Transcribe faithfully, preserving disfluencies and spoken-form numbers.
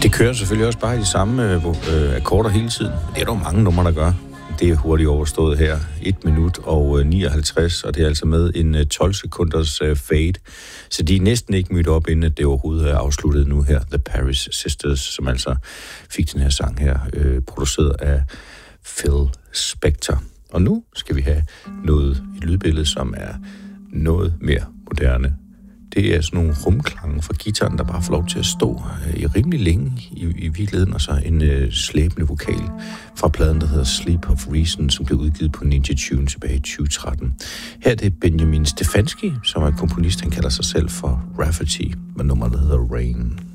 Det kører selvfølgelig også bare i de samme øh, akkorder hele tiden. Det er der mange numre, der gør. Det er hurtigt overstået her. et minut og øh, nioghalvtreds, og det er altså med en øh, tolv sekunders øh, fade. Så de er næsten ikke mødt op, inden det overhovedet er afsluttet nu her. The Paris Sisters, som altså fik den her sang her, øh, produceret af Phil Spector. Og nu skal vi have noget i lydbilledet, som er noget mere moderne. Det er sådan nogle rumklange fra guitaren, der bare får lov til at stå øh, i rimelig længe i, i virkeligheden, og så en øh, slæbende vokal fra pladen, der hedder Sleep of Reason, som blev udgivet på Ninja Tune tilbage i tyve tretten. Her er det Benjamin Stefanski, som er komponist. Han kalder sig selv for Rafferty, med nummeret, der hedder Rain.